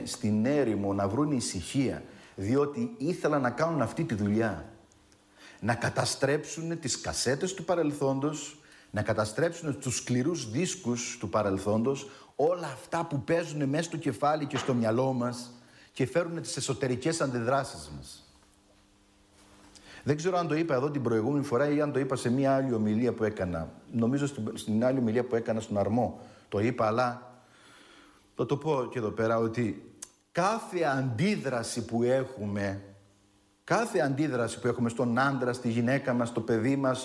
στην έρημο να βρουν ησυχία, διότι ήθελαν να κάνουν αυτή τη δουλειά. Να καταστρέψουν τις κασέτες του παρελθόντος, να καταστρέψουν τους σκληρούς δίσκους του παρελθόντος, όλα αυτά που παίζουν μέσα στο κεφάλι και στο μυαλό μας και φέρουν τις εσωτερικές αντιδράσεις μας. Δεν ξέρω αν το είπα εδώ την προηγούμενη φορά ή αν το είπα σε μια άλλη ομιλία που έκανα. Νομίζω στην άλλη ομιλία που έκανα στον Αρμό το είπα, αλλά θα το πω και εδώ πέρα ότι κάθε αντίδραση που έχουμε στον άντρα, στη γυναίκα μας, στο παιδί μας,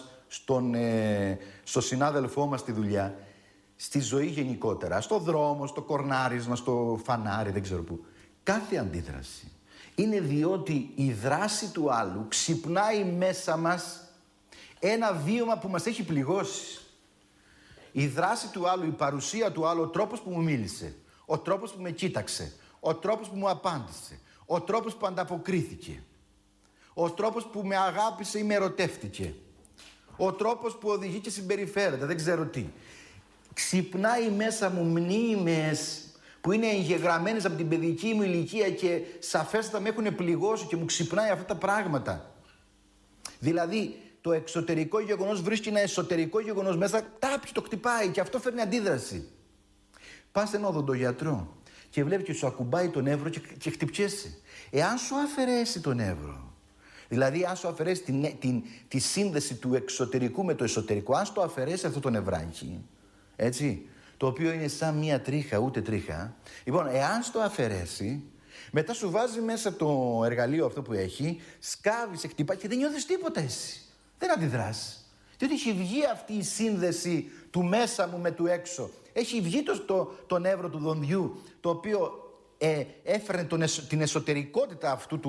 στο συνάδελφό μας στη δουλειά, στη ζωή γενικότερα, στο δρόμο, στο κορνάρισμα, στο φανάρι, δεν ξέρω πού, κάθε αντίδραση είναι διότι η δράση του άλλου ξυπνάει μέσα μας ένα βίωμα που μας έχει πληγώσει. Η δράση του άλλου, η παρουσία του άλλου, ο τρόπος που μου μίλησε, ο τρόπος που με κοίταξε, ο τρόπος που μου απάντησε, ο τρόπος που ανταποκρίθηκε, ο τρόπος που με αγάπησε ή με ερωτεύτηκε, ο τρόπος που οδηγεί και συμπεριφέρεται, δεν ξέρω τι. Ξυπνάει μέσα μου μνήμες που είναι εγγεγραμμένες από την παιδική μου ηλικία και σαφέστατα με έχουν πληγώσει και μου ξυπνάει αυτά τα πράγματα. Δηλαδή, το εξωτερικό γεγονός βρίσκει ένα εσωτερικό γεγονός μέσα, τάπι το χτυπάει και αυτό φέρνει αντίδραση. Πας σε έναν οδοντογιατρό και βλέπεις και σου ακουμπάει τον νεύρο και χτυπιέσαι. Εάν σου αφαιρέσει τον νεύρο, δηλαδή αν σου αφαιρέσει τη σύνδεση του εξωτερικού με το εσωτερικό, αν στο αφαιρέσει αυτό το νευράκι, έτσι, το οποίο είναι σαν μία τρίχα, ούτε τρίχα, λοιπόν, εάν στο αφαιρέσει, μετά σου βάζει μέσα το εργαλείο αυτό που έχει, σκάβει, σε χτυπάει και δεν νιώθεις τίποτα εσύ. Δεν αντιδράς. Διότι έχει βγει αυτή η σύνδεση του μέσα μου με του έξω. Έχει βγει το νεύρο του δονδιού, το οποίο έφερνε την εσωτερικότητα αυτού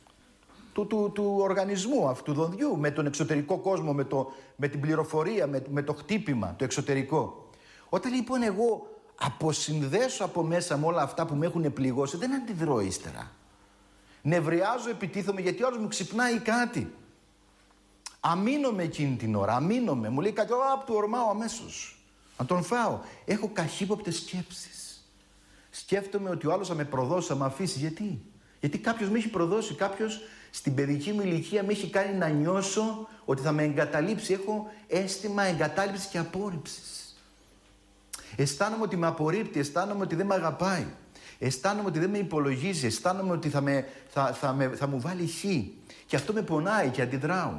του οργανισμού, αυτού του δονδιού, με τον εξωτερικό κόσμο, με την πληροφορία, με το χτύπημα, το εξωτερικό. Όταν λοιπόν εγώ αποσυνδέσω από μέσα μου όλα αυτά που με έχουν πληγώσει, δεν αντιδρώ ύστερα. Νευριάζω, επιτίθομαι, γιατί ο άλλος μου ξυπνάει κάτι. Αμήνομαι εκείνη την ώρα, αμήνομαι. Μου λέει κάτι, του ορμάω αμέσως. Να τον φάω. Έχω καχύποπτες σκέψεις. Σκέφτομαι ότι ο άλλος θα με προδώσει, θα με αφήσει. Γιατί? Γιατί κάποιος με έχει προδώσει, κάποιος στην παιδική μου ηλικία με έχει κάνει να νιώσω ότι θα με εγκαταλείψει. Έχω αίσθημα εγκατάλειψης και απόρριψης. Αισθάνομαι ότι με απορρίπτει, αισθάνομαι ότι δεν με αγαπάει. Αισθάνομαι ότι δεν με υπολογίζει, αισθάνομαι ότι θα μου βάλει χ. Και αυτό με πονάει και αντιδράω.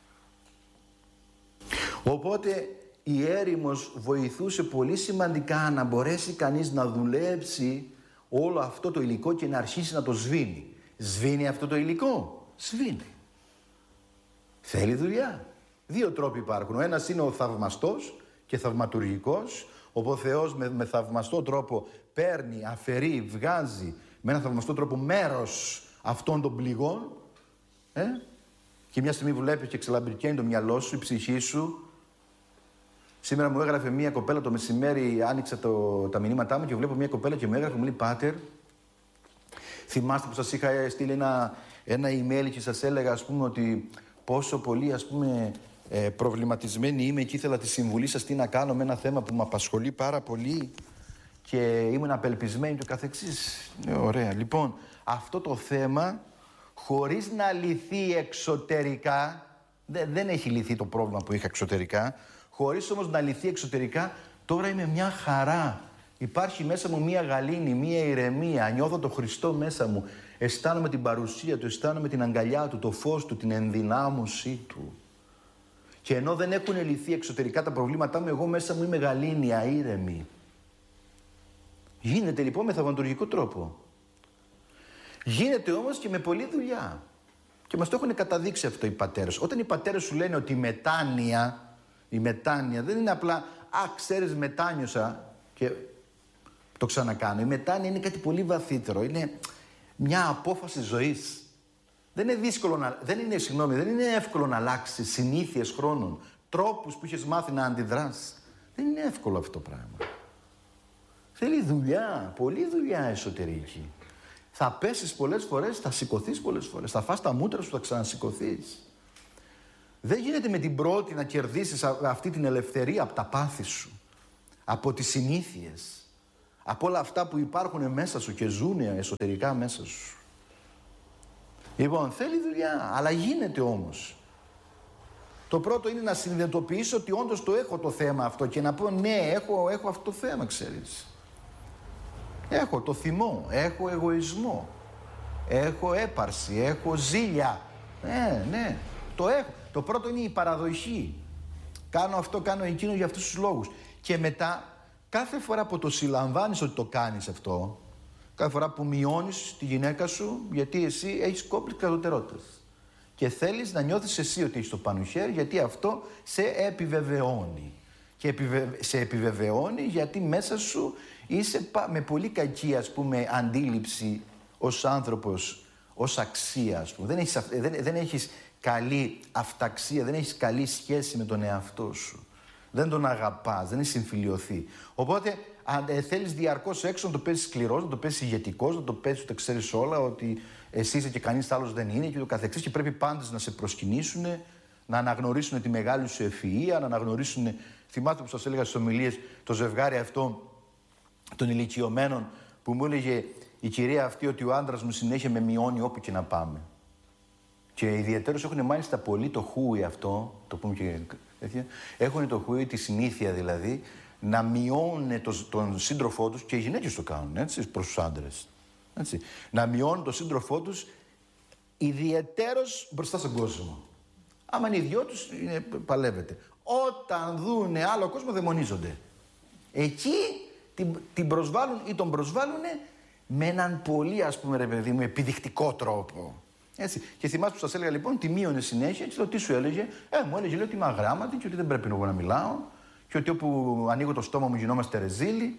Οπότε η έρημος βοηθούσε πολύ σημαντικά να μπορέσει κανείς να δουλέψει όλο αυτό το υλικό και να αρχίσει να το σβήνει. Σβήνει αυτό το υλικό? Σβήνει. Θέλει δουλειά. Δύο τρόποι υπάρχουν. Ο ένας είναι ο θαυμαστός και θαυματουργικός, όπου ο Θεός με θαυμαστό τρόπο παίρνει, αφαιρεί, βγάζει με ένα θαυμαστό τρόπο μέρος αυτών των πληγών, και μια στιγμή βλέπεις και ξελαμπρικαίνει το μυαλό σου, η ψυχή σου. Σήμερα μου έγραφε μια κοπέλα το μεσημέρι, άνοιξα τα μηνύματά μου και βλέπω μια κοπέλα και μου έγραφε, μου λέει, Πάτερ, θυμάστε που σας είχα στείλει ένα email και σας έλεγα, ας πούμε, ότι πόσο πολύ, ας πούμε, προβληματισμένη είμαι και ήθελα τη συμβουλή σας τι να κάνω με ένα θέμα που με απασχολεί πάρα πολύ και ήμουν απελπισμένη του καθεξής. Ωραία. Λοιπόν, αυτό το θέμα, χωρίς να λυθεί εξωτερικά, δεν έχει λυθεί το πρόβλημα που είχα εξωτερικά, χωρίς όμως να λυθεί εξωτερικά, τώρα είμαι μια χαρά. Υπάρχει μέσα μου μια γαλήνη, μια ηρεμία. Νιώθω το Χριστό μέσα μου. Αισθάνομαι την παρουσία του, αισθάνομαι την αγκαλιά του, το φως του, την ενδυνάμωσή του. Και ενώ δεν έχουν λυθεί εξωτερικά τα προβλήματά μου, εγώ μέσα μου είμαι γαλήνη, αήρεμη. Γίνεται λοιπόν με θαυματουργικό τρόπο. Γίνεται όμως και με πολλή δουλειά. Και μας το έχουν καταδείξει αυτό οι πατέρες. Όταν οι πατέρες σου λένε ότι η μετάνοια δεν είναι απλά ξέρεις, μετάνιωσα και το ξανακάνω. Η μετάνοια είναι κάτι πολύ βαθύτερο. Είναι μια απόφαση ζωής. Δεν είναι εύκολο να αλλάξεις συνήθειες χρόνων, τρόπους που είχες μάθει να αντιδράσεις. Δεν είναι εύκολο αυτό το πράγμα. Θέλει δουλειά, πολλή δουλειά εσωτερική. Θα πέσεις πολλές φορές, θα σηκωθείς πολλές φορές, θα φας τα μούτρα σου, θα ξανασηκωθείς. Δεν γίνεται με την πρώτη να κερδίσεις αυτή την ελευθερία από τα πάθη σου, από τις συνήθειες. Από όλα αυτά που υπάρχουν μέσα σου και ζουν εσωτερικά μέσα σου. Λοιπόν, θέλει δουλειά, αλλά γίνεται όμως. Το πρώτο είναι να συνειδητοποιήσω ότι όντως το έχω το θέμα αυτό και να πω ναι, έχω αυτό το θέμα, ξέρεις. Έχω το θυμό, έχω εγωισμό, έχω έπαρση, έχω ζήλια. Ναι, το έχω. Το πρώτο είναι η παραδοχή. Κάνω αυτό, κάνω εκείνο για αυτούς τους λόγους. Και μετά, κάθε φορά που το συλλαμβάνεις ότι το κάνεις αυτό, κάθε φορά που μειώνεις τη γυναίκα σου, γιατί εσύ έχεις κόμπλεξ κατωτερότητας. Και θέλεις να νιώθεις εσύ ότι έχεις το πάνω χέρι, γιατί αυτό σε επιβεβαιώνει. Και σε επιβεβαιώνει γιατί μέσα σου είσαι με πολύ κακή, ας πούμε, αντίληψη ως άνθρωπος, ως αξία, ας πούμε. Δεν έχεις καλή αυταξία, δεν έχεις καλή σχέση με τον εαυτό σου. Δεν τον αγαπάς, δεν έχει συμφιλιωθεί. Οπότε, αν θέλεις διαρκώς έξω να το παίζεις σκληρός, να το παίζεις ηγετικός, να το παίζεις ότι τα ξέρεις όλα, ότι εσύ είσαι και κανείς άλλος δεν είναι και το καθεξής, και πρέπει πάντες να σε προσκυνήσουν, να αναγνωρίσουν τη μεγάλη σου ευφυΐα, να αναγνωρίσουν. Θυμάστε που σας έλεγα στις ομιλίες το ζευγάρι αυτό των ηλικιωμένων που μου έλεγε η κυρία αυτή ότι ο άντρας μου συνέχεια με μειώνει όπου και να πάμε. Και ιδιαίτερως έχουν μάλιστα πολύ το χούι αυτό, το πούμε και τέτοια, έχουν το χούι, τη συνήθεια δηλαδή, να μειώνουν τον σύντροφό τους, και οι γυναίκες το κάνουν, έτσι, προς τους άντρες. Έτσι. Να μειώνουν τον σύντροφό τους ιδιαίτερως μπροστά στον κόσμο. Άμα είναι οι δυο τους, παλεύεται. Όταν δούνε άλλο κόσμο, δαιμονίζονται. Εκεί την προσβάλλουν ή τον προσβάλλουν με έναν πολύ, ας πούμε, ρε παιδί μου, επιδεικτικό τρόπο. Έτσι. Και θυμάσαι που σας έλεγα λοιπόν, τη μείωνε συνέχεια, έτσι, τι σου έλεγε. Μου έλεγε, λέει, ότι είμαι αγράμματη και ότι δεν πρέπει εγώ να μιλάω. Και ότι όπου ανοίγω το στόμα μου γινόμαστε ρεζίλοι.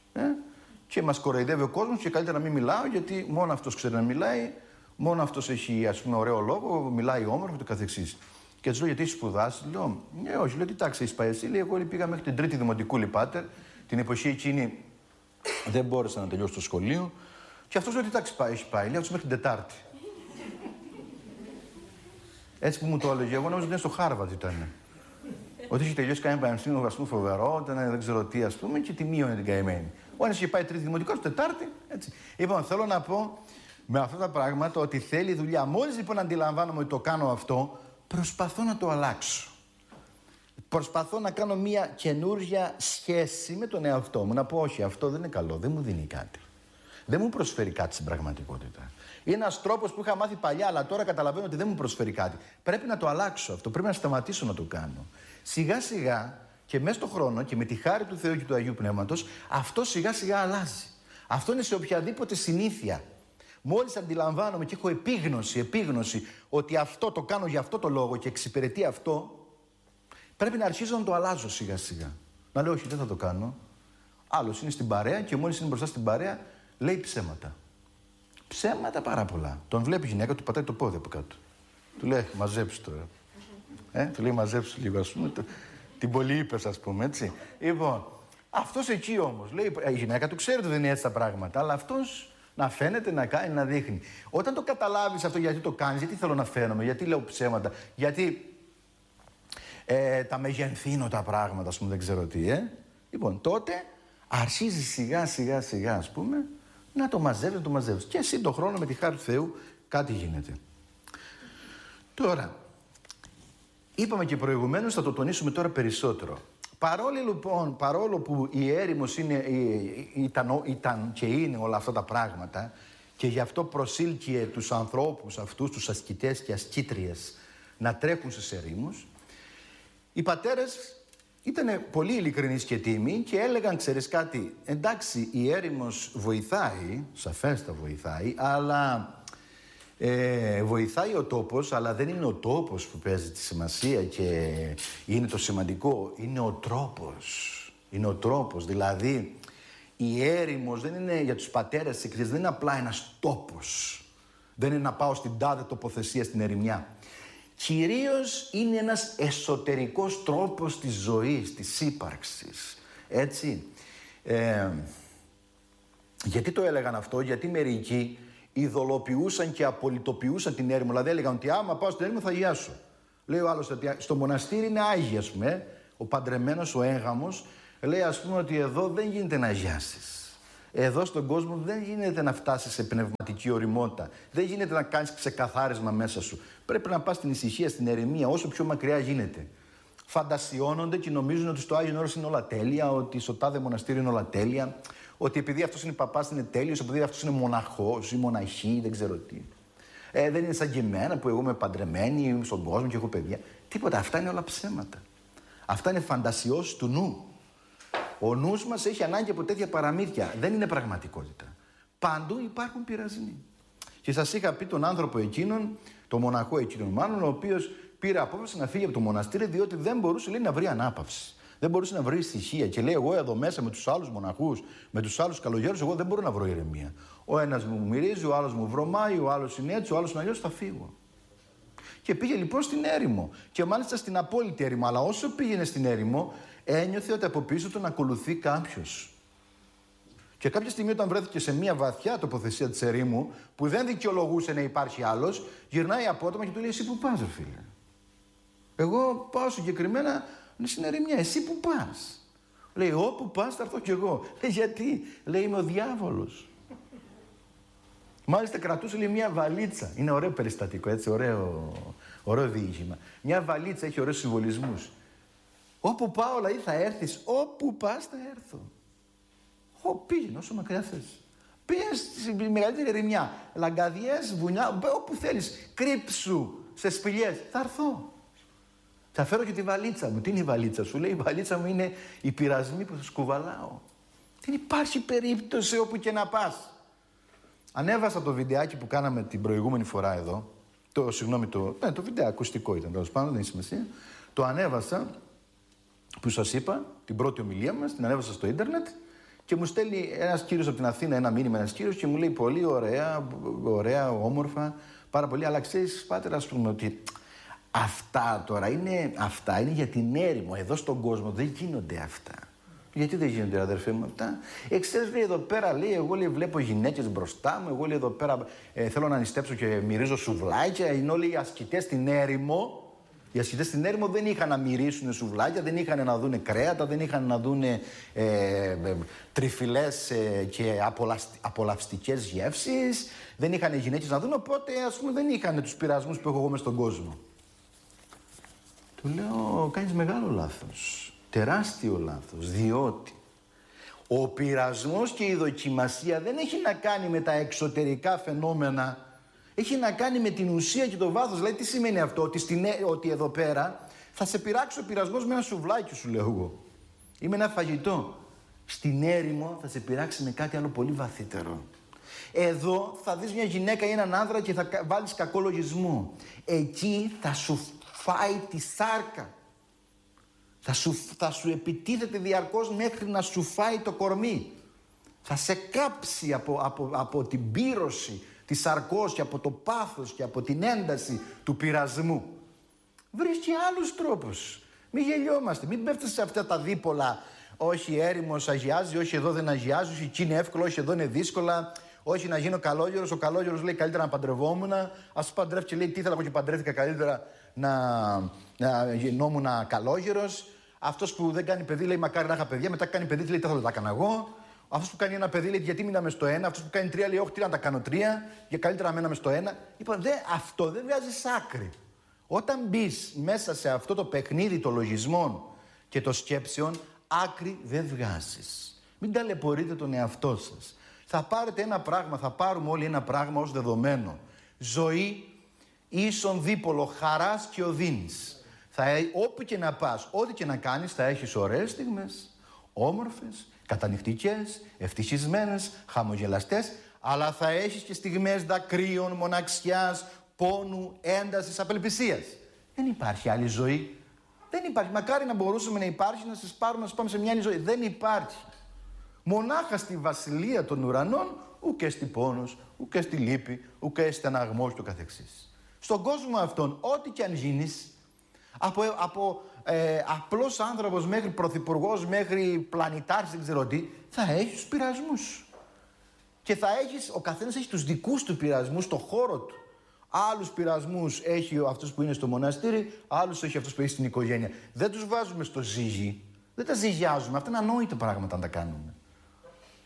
Και μας κοροϊδεύει ο κόσμος και καλύτερα να μην μιλάω, γιατί μόνο αυτός ξέρει να μιλάει, μόνο αυτός έχει, ας πούμε, ωραίο λόγο, μιλάει όμορφο και το καθεξής. Και της λέω, γιατί έχει σπουδάσει? Λέω, όχι, λέω, τι τάξη έχει πάει εσύ? Λέει, εγώ πήγα μέχρι την τρίτη δημοτικού, Λιπάτερ. Την εποχή εκείνη δεν μπόρεσα να τελειώσω το σχολείο. Και αυτός λέει, τι τάξη έχει πάει? Λέω, μέχρι την Τετάρτη. Έτσι που μου το έλεγε, εγώ νόμιζα ότι είναι στο Χάρβαρντ ήταν. Ότι είχε τελειώσει κανένα πανεπιστήμιο, ας πούμε, φοβερό, ήταν δεν ξέρω τι, ας πούμε, και τη μείωνε την καημένη. Ο ένας είχε πάει τρίτη δημοτικό, στο Τετάρτη. Έτσι. Λοιπόν, θέλω να πω με αυτά τα πράγματα ότι θέλει δουλειά. Μόλις λοιπόν αντιλαμβάνομαι ότι το κάνω αυτό, προσπαθώ να το αλλάξω. Προσπαθώ να κάνω μια καινούργια σχέση με τον εαυτό μου. Να πω, όχι, αυτό δεν είναι καλό, δεν μου δίνει κάτι. Δεν μου προσφέρει κάτι στην πραγματικότητα. Είναι ένας τρόπος που είχα μάθει παλιά, αλλά τώρα καταλαβαίνω ότι δεν μου προσφέρει κάτι. Πρέπει να το αλλάξω αυτό, πρέπει να σταματήσω να το κάνω. Σιγά σιγά και μέσα στον χρόνο και με τη χάρη του Θεού και του Αγίου Πνεύματος, αυτό σιγά σιγά αλλάζει. Αυτό είναι σε οποιαδήποτε συνήθεια. Μόλις αντιλαμβάνομαι και έχω επίγνωση ότι αυτό το κάνω για αυτό το λόγο και εξυπηρετεί αυτό, πρέπει να αρχίζω να το αλλάζω σιγά σιγά. Να λέω, όχι, δεν θα το κάνω. Άλλος είναι στην παρέα και μόλις είναι μπροστά στην παρέα, λέει ψέματα. Ψέματα πάρα πολλά. Τον βλέπει η γυναίκα, του πατάει το πόδι από κάτω. Του λέει, μαζέψου τώρα. Του λέει, μαζέψου λίγο, ας πούμε. Την πολυείπες, ας πούμε, έτσι. Λοιπόν, αυτός εκεί όμως, λέει, η γυναίκα του ξέρει ότι δεν είναι έτσι τα πράγματα, αλλά αυτός να φαίνεται, να κάνει, να δείχνει. Όταν το καταλάβεις αυτό, γιατί το κάνεις, γιατί θέλω να φαίνομαι, γιατί λέω ψέματα, γιατί τα μεγενθύνω τα πράγματα, ας πούμε, δεν ξέρω τι, Λοιπόν, τότε αρχίζει σιγά, ας πούμε, να το μαζεύεις. Και εσύ τον χρόνο με τη χάρη του Θεού κάτι γίνεται. Τώρα, είπαμε και προηγουμένως, θα το τονίσουμε τώρα περισσότερο. Παρόλο που η έρημος ήταν και είναι όλα αυτά τα πράγματα και γι' αυτό προσήλκυε τους ανθρώπους αυτούς, τους ασκητές και ασκήτριες, να τρέχουν στις ερήμους, οι πατέρες ήταν πολύ ειλικρινείς και τίμοι και έλεγαν, ξέρεις κάτι, εντάξει, η έρημος βοηθάει, σαφέστα βοηθάει, αλλά βοηθάει ο τόπος, αλλά δεν είναι ο τόπος που παίζει τη σημασία και είναι το σημαντικό, είναι ο τρόπος. Είναι ο τρόπος, δηλαδή η έρημος δεν είναι για τους πατέρες της Εκκλησίας, δεν είναι απλά ένας τόπος. Δεν είναι να πάω στην τάδε τοποθεσία στην ερημιά. Κυρίως είναι ένας εσωτερικός τρόπος της ζωής, της ύπαρξης. Έτσι. Γιατί το έλεγαν αυτό? Γιατί μερικοί ειδωλοποιούσαν και απολυτοποιούσαν την έρημο. Δηλαδή έλεγαν ότι άμα πάω στην έρημο θα αγιάσω. Λέει ο άλλος ότι στο μοναστήρι είναι άγιοι, ας πούμε. Ο παντρεμένος, ο έγγαμος, λέει ας πούμε ότι εδώ δεν γίνεται να αγιάσεις. Εδώ στον κόσμο δεν γίνεται να φτάσεις σε πνευματική ωριμότητα. Δεν γίνεται να κάνεις ξεκαθάρισμα μέσα σου. Πρέπει να πας στην ησυχία, στην ερημία, όσο πιο μακριά γίνεται. Φαντασιώνονται και νομίζουν ότι στο Άγιον Όρος είναι όλα τέλεια, ότι στο τάδε μοναστήριο είναι όλα τέλεια, ότι επειδή αυτός είναι παπάς είναι τέλειος, επειδή αυτός είναι μοναχός ή μοναχή, δεν ξέρω τι. Δεν είναι σαν και εμένα που εγώ είμαι παντρεμένη στον κόσμο και έχω παιδιά. Τίποτα. Αυτά είναι όλα ψέματα. Αυτά είναι φαντασιώσεις του νου. Ο νους μας έχει ανάγκη από τέτοια παραμύθια. Δεν είναι πραγματικότητα. Παντού υπάρχουν πειρασμοί. Και σας είχα πει τον άνθρωπο εκείνον, τον μοναχό εκείνον μάλλον, ο οποίος πήρε απόφαση να φύγει από το μοναστήρι, διότι δεν μπορούσε, λέει, να βρει ανάπαυση. Δεν μπορούσε να βρει ησυχία. Και λέει: εγώ εδώ μέσα με τους άλλους μοναχούς, με τους άλλους καλογέρους, εγώ δεν μπορώ να βρω ηρεμία. Ο ένας μου μυρίζει, ο άλλος μου βρωμάει, ο άλλος είναι έτσι, ο άλλος είναι αλλιώς, θα φύγω. Και πήγε λοιπόν στην έρημο. Και μάλιστα στην απόλυτη έρημο. Αλλά όσο πήγαινε στην έρημο, ένιωθε ότι από πίσω τον ακολουθεί κάποιος. Και κάποια στιγμή, όταν βρέθηκε σε μια βαθιά τοποθεσία της ερήμου, που δεν δικαιολογούσε να υπάρχει άλλος, γυρνάει απότομα και του λέει: εσύ που πας, ρε φίλε? Εγώ πάω συγκεκριμένα στην ερημιά. Εσύ που πας? Λέει: όπου πας θα έρθω κι εγώ. Λέει: γιατί? Λέει: είμαι ο διάβολος. Μάλιστα κρατούσε, λέει, μια βαλίτσα. Είναι ωραίο περιστατικό, έτσι, ωραίο διήγημα. Μια βαλίτσα έχει ωραίους συμβολισμούς. Όπου πάω, δηλαδή, θα έρθεις. Όπου πας θα έρθω. Πήγαινε όσο μακριά θες. Πήγαινε στη μεγαλύτερη ερημιά. Λαγκαδιές, βουνιά, όπου θέλεις. Κρύψου σε σπηλιές. Θα έρθω. Θα φέρω και τη βαλίτσα μου. Τι είναι η βαλίτσα σου? Λέει: η βαλίτσα μου είναι οι πειρασμοί που θα σκουβαλάω. Δεν υπάρχει περίπτωση όπου και να πας. Ανέβασα το βιντεάκι που κάναμε την προηγούμενη φορά εδώ. Το βιντεο ακουστικό ήταν, τέλος πάντων, δεν έχει σημασία. Το ανέβασα, που σας είπα, την πρώτη ομιλία μας, την ανέβασα στο ίντερνετ και μου στέλνει ένας κύριος από την Αθήνα ένα μήνυμα, ένας κύριος, και μου λέει: πολύ ωραία, όμορφα, πάρα πολύ. Αλλά ξέρεις, πάτερ, ας πούμε, ότι αυτά τώρα είναι για την έρημο. Εδώ στον κόσμο δεν γίνονται αυτά. Γιατί δεν γίνονται, αδερφέ μου, αυτά? Ξέρεις, λέει, εδώ πέρα, λέει, εγώ, λέει, βλέπω γυναίκες μπροστά μου, εγώ, λέει, εδώ πέρα θέλω να νηστέψω και μυρίζω σουβλάκια, ενώ, λέει, οι ασκητές στην έρημο. Οι ασκητές στην έρημο δεν είχαν να μυρίσουν σουβλάκια, δεν είχαν να δούνε κρέατα, δεν είχαν να δούνε τριφυλές και απολαυστικές γεύσεις, δεν είχαν γυναίκες να δουν, οπότε, ας πούμε, δεν είχαν τους πειρασμούς που έχω εγώ μες στον κόσμο. Του λέω: κάνεις μεγάλο λάθος. Τεράστιο λάθος, διότι ο πειρασμός και η δοκιμασία δεν έχει να κάνει με τα εξωτερικά φαινόμενα, έχει να κάνει με την ουσία και το βάθος. Δηλαδή, τι σημαίνει αυτό? Ότι εδώ πέρα θα σε πειράξει ο πειρασμός με ένα σουβλάκι, σου λέω εγώ, ή με ένα φαγητό. Στην έρημο θα σε πειράξει με κάτι άλλο πολύ βαθύτερο. Εδώ θα δεις μια γυναίκα ή έναν άνδρα και θα βάλεις κακό λογισμό. Εκεί θα σου φάει τη σάρκα. Θα σου επιτίθεται διαρκώς μέχρι να σου φάει το κορμί. Θα σε κάψει από την πύρωση της σαρκός και από το πάθος και από την ένταση του πειρασμού. Βρίσκει άλλους τρόπους. Μην γελιόμαστε, μην πέφτετε σε αυτά τα δίπολα. Όχι, έρημος αγιάζει, όχι, εδώ δεν αγιάζει, όχι, εκεί είναι εύκολο, όχι, εδώ είναι δύσκολα. Όχι, να γίνω καλόγερος. Ο καλόγερος λέει: καλύτερα να παντρευόμουν. Ας παντρεύει και λέει: τι ήθελα εγώ και παντρεύτηκα καλύτερα να γινόμουν καλόγερος. Αυτός που δεν κάνει παιδί λέει: μακάρι να είχα παιδιά. Μετά κάνει παιδί, λέει: τι θα τα έκανα εγώ. Αυτός που κάνει ένα παιδί λέει: γιατί μείναμε στο ένα. Αυτός που κάνει τρία λέει: όχι, τι να τα κάνω τρία. Για καλύτερα να μέναμε στο ένα. Λοιπόν, αυτό δεν βγάζει άκρη. Όταν μπεις μέσα σε αυτό το παιχνίδι των λογισμών και των σκέψεων, άκρη δεν βγάζεις. Μην ταλαιπωρείτε τον εαυτό σας. Θα πάρετε ένα πράγμα, θα πάρουμε όλοι ένα πράγμα ως δεδομένο. Ζωή ίσον δίπολο χαράς και οδύνης. Όπου και να πας, ό,τι και να κάνεις, θα έχεις ωραίες στιγμές, όμορφες, κατανυχτικές, ευτυχισμένες, χαμογελαστές, αλλά θα έχεις και στιγμές δακρύων, μοναξιάς, πόνου, έντασης, απελπισίας. Δεν υπάρχει άλλη ζωή. Δεν υπάρχει. Μακάρι να μπορούσαμε να υπάρχει, να σας πάρουμε, να σας πάμε σε μια άλλη ζωή. Δεν υπάρχει. Μονάχα στη βασιλεία των ουρανών, ουκ έστι πόνος, ουκ έστι λύπη, ουκ έστι αναγμός του καθεξής. Στον κόσμο αυτόν, ό,τι και αν γίνεις, από απλός άνθρωπος μέχρι πρωθυπουργός, μέχρι πλανητάρχης, δεν ξέρω τι, θα έχεις τους πειρασμούς. Και ο καθένας έχει τους δικούς του πειρασμούς στο χώρο του. Άλλους πειρασμούς έχει αυτός που είναι στο μοναστήρι, άλλους έχει αυτός που έχει στην οικογένεια. Δεν τους βάζουμε στο ζύγι, δεν τα ζυγιάζουμε. Αυτά είναι ανόητα πράγματα να τα κάνουμε.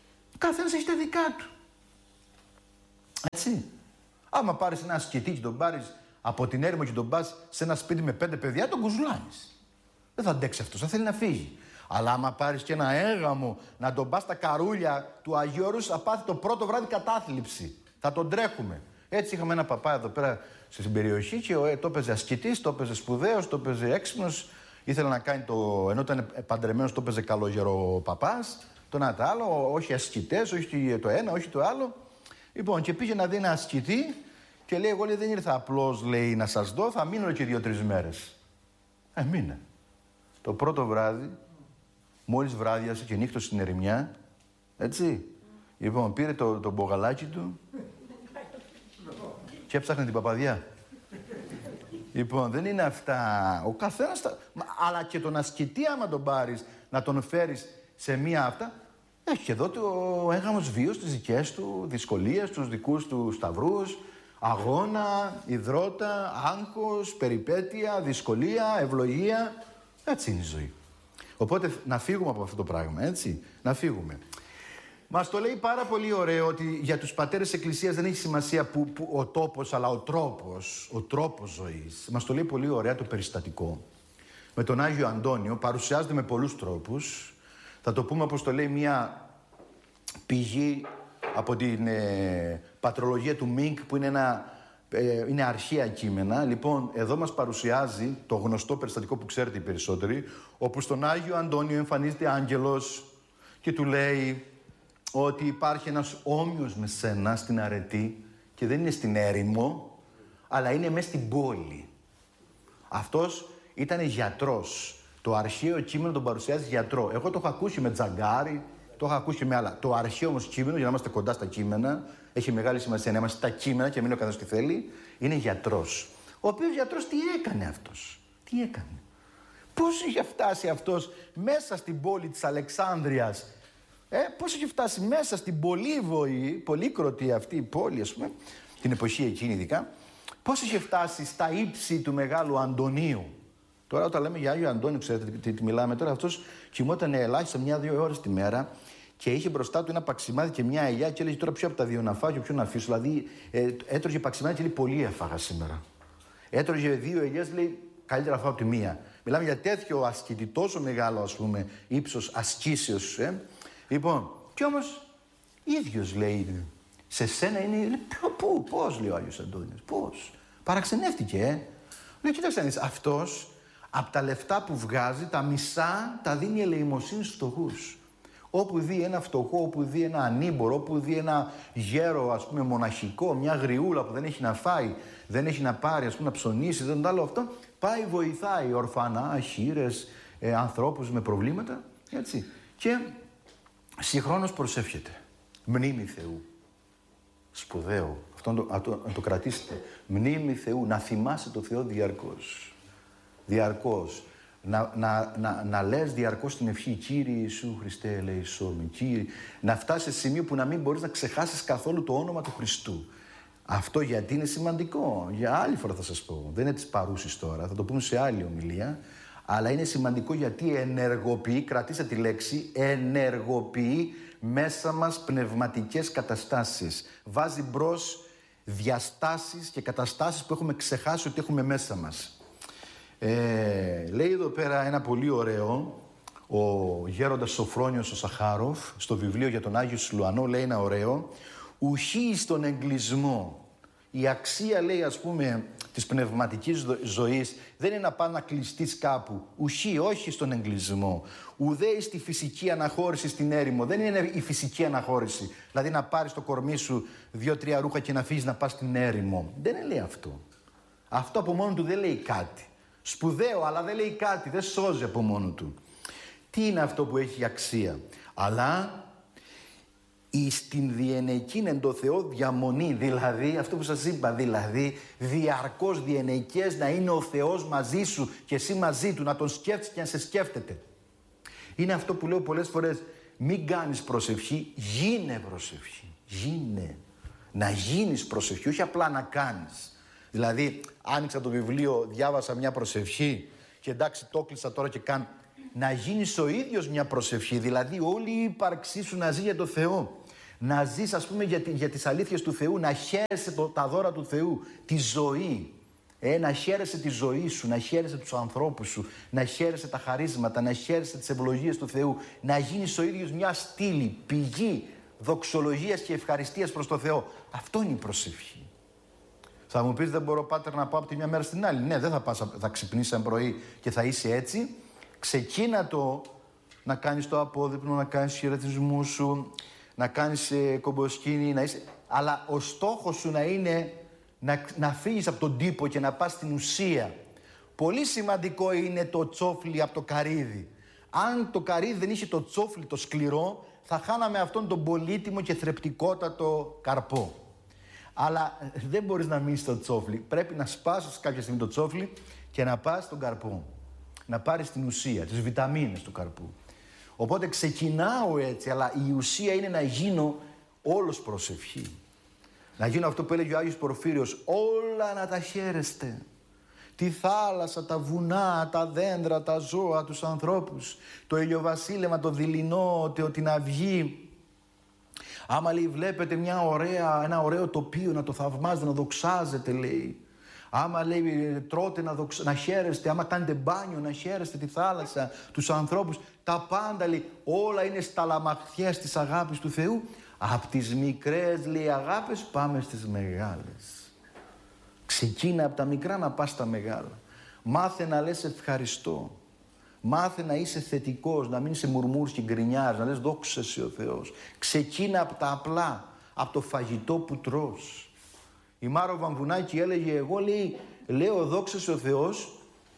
καθένας έχει τα δικά του. Έτσι. Άμα πάρεις ένα ασκητή και τον πάρεις από την έρημο και τον πας σε ένα σπίτι με 5 παιδιά, τον κουζουλάνεις. Δεν θα αντέξει αυτός, θα θέλει να φύγει. Αλλά άμα πάρεις και ένα έγαμο να τον πας στα καρούλια του Αγίου Όρους, θα πάθει το πρώτο βράδυ κατάθλιψη. Θα τον τρέχουμε. Έτσι είχαμε ένα παπά εδώ πέρα στην περιοχή και το έπαιζε ασκητής, το έπαιζε σπουδαίος, το έπαιζε έξυπνος. Ήθελε να κάνει ενώ ήταν παντρεμένος, το έπαιζε καλόγερο παπάς. Το ένα το άλλο, όχι ασκητές, όχι το ένα, όχι το άλλο. Λοιπόν, και πήγε να δει ένα ασκητή και λέει: εγώ δεν ήρθα απλώς, λέει, να σας δω, θα μείνω και 2-3 μέρες. Μείνε. Το πρώτο βράδυ, μόλις βράδιασε και νύχτωσε στην ερημιά, έτσι. Λοιπόν, πήρε το μπογαλάκι του και έψαχνε την παπαδιά. Λοιπόν, δεν είναι αυτά. Ο καθένας αλλά και τον ασκητή, άμα τον πάρεις, να τον φέρεις σε μία αυτά, έχει εδώ το έγαμος βίος, τις δικές του δυσκολίες, τους δικούς του σταυρούς, αγώνα, υδρότα, άγχος, περιπέτεια, δυσκολία, ευλογία. Έτσι είναι η ζωή. Οπότε να φύγουμε από αυτό το πράγμα, έτσι. Να φύγουμε. Μας το λέει πάρα πολύ ωραίο ότι για τους πατέρες της Εκκλησίας δεν έχει σημασία που ο τόπος, αλλά ο τρόπος ζωής. Μας το λέει πολύ ωραία το περιστατικό. Με τον Άγιο Αντώνιο παρουσιάζεται με πολλούς τρόπους. Θα το πούμε όπως το λέει μια πηγή από την πατρολογία του Μίνκ, που είναι αρχαία κείμενα. Λοιπόν, εδώ μας παρουσιάζει το γνωστό περιστατικό που ξέρετε οι περισσότεροι, όπου στον Άγιο Αντώνιο εμφανίζεται άγγελος και του λέει ότι υπάρχει ένας όμοιος με σένα στην αρετή και δεν είναι στην έρημο, αλλά είναι μέσα στην πόλη. Αυτός ήταν γιατρός. Το αρχαίο κείμενο τον παρουσιάζει γιατρό. Εγώ το έχω ακούσει με τζαγκάρι, το έχω ακούσει με άλλα. Το αρχαίο όμως κείμενο, για να είμαστε κοντά στα κείμενα, έχει μεγάλη σημασία να είμαστε στα κείμενα και μην ο καθένας τι θέλει, είναι γιατρός. Ο οποίος γιατρός τι έκανε αυτός? Τι έκανε? Πώς είχε φτάσει αυτός μέσα στην πόλη της Αλεξάνδρειας? Πώς είχε φτάσει μέσα στην πολύβοη, πολύκροτη αυτή η πόλη, ας πούμε, την εποχή εκείνη ειδικά, πώς είχε φτάσει στα ύψη του Μεγάλου Αντωνίου? Τώρα, όταν λέμε για Άγιο Αντώνιο, ξέρετε τι μιλάμε τώρα, αυτός κοιμόταν ελάχιστα 1-2 ώρες τη μέρα και είχε μπροστά του ένα παξιμάδι και μια ελιά και έλεγε: τώρα ποιο από τα δύο να φάω και ποιο να αφήσω. Δηλαδή, έτρωγε παξιμάδι και λέει: πολύ έφαγα σήμερα. Έτρωγε 2 ελιές, λέει: καλύτερα φάω τη μία. Μιλάμε για τέτοιο ασκητή, τόσο μεγάλο, ας πούμε, ύψος ασκήσεως. Λοιπόν, κι όμως ίδιος λέει: σε σένα είναι. Λέει, πώς, λέει ο Άγιος Αντώνιος, πώς? Παραξενεύτηκε, Λέει: κοίταξε να δεις, αυτός από τα λεφτά που βγάζει, τα μισά τα δίνει ελεημοσύνη στους φτωχούς. Όπου δει ένα φτωχό, όπου δει ένα ανήμπορο, όπου δει ένα γέρο, ας πούμε, μοναχικό, μια γριούλα που δεν έχει να φάει, δεν έχει να πάρει, ας πούμε, να ψωνίσει, δεν το άλλο αυτό, πάει, βοηθάει ορφανά, χήρες, ανθρώπους με προβλήματα, έτσι. Και συγχρόνως προσεύχεται. Μνήμη Θεού. Σπουδαίο. Αυτό να το κρατήσετε. Μνήμη Θεού. Να θυμάσαι το Θεό διαρκώς. Διαρκώς. Να λες διαρκώς την ευχή Κύριε Ιησού Χριστέ ελεησόμη. Να φτάσεις σε σημείο που να μην μπορείς να ξεχάσεις καθόλου το όνομα του Χριστού. Αυτό γιατί είναι σημαντικό. Για άλλη φορά θα σας πω. Δεν είναι της παρούσης τώρα. Θα το πούμε σε άλλη ομιλία. Αλλά είναι σημαντικό γιατί ενεργοποιεί, κρατήστε τη λέξη, ενεργοποιεί μέσα μας πνευματικές καταστάσεις. Βάζει μπρος διαστάσεις και καταστάσεις που έχουμε ξεχάσει ότι έχουμε μέσα μας. Λέει εδώ πέρα ένα πολύ ωραίο, ο γέροντας Σοφρόνιος ο Σαχάροφ, στο βιβλίο για τον Άγιο Σιλουανό, λέει ένα ωραίο, ουχή στον εγκλισμό. Η αξία, λέει, ας πούμε, της πνευματικής ζωής δεν είναι να πας να κλειστείς κάπου. Ουχή, όχι στον εγκλισμό. Ουδέ στη φυσική αναχώρηση στην έρημο. Δεν είναι η φυσική αναχώρηση. Δηλαδή να πάρεις το κορμί σου 2-3 ρούχα και να φύγεις να πας στην έρημο. Δεν λέει αυτό. Αυτό από μόνο του δεν λέει κάτι. Σπουδαίο, αλλά δεν λέει κάτι. Δεν σώζει από μόνο του. Τι είναι αυτό που έχει αξία? Αλλά στην διενεκήν εν το Θεό διαμονή, δηλαδή αυτό που σας είπα, δηλαδή διαρκώς διενεκές να είναι ο Θεός μαζί σου και εσύ μαζί του, να τον σκέφτεσαι και να σε σκέφτεται. Είναι αυτό που λέω πολλές φορές, μην κάνεις προσευχή, γίνε προσευχή. Γίνε. Να γίνεις προσευχή, όχι απλά να κάνεις. Δηλαδή, άνοιξα το βιβλίο, διάβασα μια προσευχή και εντάξει το κλείσα τώρα και να γίνεις ο ίδιος μια προσευχή, δηλαδή όλη η ύπαρξή σου να ζει για το Θεό. Να ζεις, ας πούμε, για τις αλήθειες του Θεού, να χαίρεσαι τα δώρα του Θεού, τη ζωή. Να χαίρεσαι τη ζωή σου, να χαίρεσαι τους ανθρώπους σου, να χαίρεσαι τα χαρίσματα, να χαίρεσαι τις ευλογίες του Θεού, να γίνεις ο ίδιος μια στήλη, πηγή δοξολογίας και ευχαριστίας προς το Θεό. Αυτό είναι η προσευχή. Θα μου πεις, δεν μπορώ, Πάτερ, να πάω από τη μια μέρα στην άλλη. Ναι, δεν θα ξυπνήσεις ένα πρωί και θα είσαι έτσι. Ξεκίνα να κάνεις το απόδειπνο, να κάνεις χαιρετισμούς σου, να κάνεις κομποσκίνη, αλλά ο στόχος σου να είναι να φύγεις από τον τύπο και να πας στην ουσία. Πολύ σημαντικό είναι το τσόφλι από το καρύδι. Αν το καρύδι δεν είχε το τσόφλι το σκληρό, θα χάναμε αυτόν τον πολύτιμο και θρεπτικότατο καρπό. Αλλά δεν μπορείς να μείνεις στο τσόφλι. Πρέπει να σπάσεις κάποια στιγμή το τσόφλι και να πας στον καρπό. Να πάρεις την ουσία, τις βιταμίνες του καρπού. Οπότε ξεκινάω έτσι, αλλά η ουσία είναι να γίνω όλος προσευχή. Να γίνω αυτό που έλεγε ο Άγιος Πορφύριος, όλα να τα χαίρεστε. Τη θάλασσα, τα βουνά, τα δέντρα, τα ζώα, τους ανθρώπους, το ηλιοβασίλεμα, το δειλινό, την αυγή. Άμα, λέει, βλέπετε ένα ωραίο τοπίο, να το θαυμάζετε, να δοξάζετε, λέει. Άμα, λέει, τρώτε να χαίρεστε, άμα κάνετε μπάνιο να χαίρεστε τη θάλασσα, τους ανθρώπους, τα πάντα, λέει, όλα είναι σταλαμαχτιές της αγάπης του Θεού. Απ' τις μικρές, λέει, αγάπες πάμε στις μεγάλες. Ξεκίνα από τα μικρά να πας στα μεγάλα. Μάθε να λες ευχαριστώ. Μάθε να είσαι θετικός, να μην είσαι μουρμούρς και γκρινιάς, να λες δόξα σε ο Θεός. Ξεκίνα από τα απλά, από το φαγητό που τρως. Η Μάρο Βαμβουνάκη έλεγε, εγώ, λέει, λέω δόξα σε ο Θεός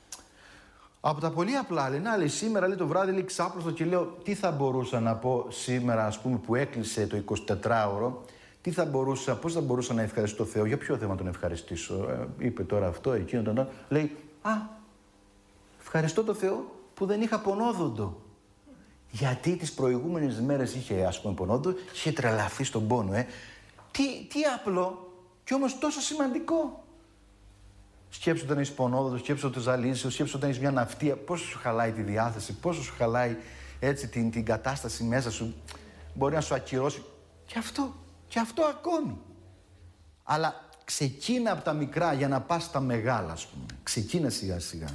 από τα πολύ απλά. Λέει, σήμερα, λέει, το βράδυ, λέει, ξάπλωσα και λέω, τι θα μπορούσα να πω σήμερα, ας πούμε, που έκλεισε το 24ωρο, πώς θα μπορούσα να ευχαριστώ το Θεό, για ποιο θέμα τον ευχαριστήσω. Είπε τώρα αυτό, εκείνο, τον. Λέει, ευχαριστώ το Θεό που δεν είχα πονόδοντο. Γιατί τις προηγούμενες μέρες είχε, ας πούμε, πονόδοντο, είχε τρελαθεί στον πόνο, Τι απλό και όμως τόσο σημαντικό. Σκέψου όταν έχεις πονόδοντο, σκέψου ότι ζαλίζεις, σκέψου όταν έχεις μια ναυτία, πόσο σου χαλάει τη διάθεση, πόσο σου χαλάει έτσι την κατάσταση μέσα σου. Μπορεί να σου ακυρώσει. Και αυτό ακόμη. Αλλά ξεκίνα από τα μικρά για να πας στα μεγάλα, ας πούμε. Ξεκίνα σιγά σιγά.